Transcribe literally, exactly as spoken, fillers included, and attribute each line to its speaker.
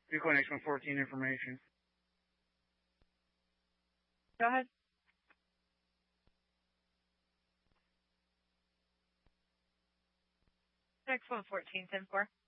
Speaker 1: Bitcoin X one fourteen information.
Speaker 2: Go ahead. X one fourteen, ten four.